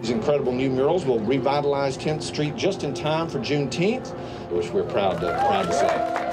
These incredible new murals will revitalize 10th Street just in time for Juneteenth, which we're proud to say.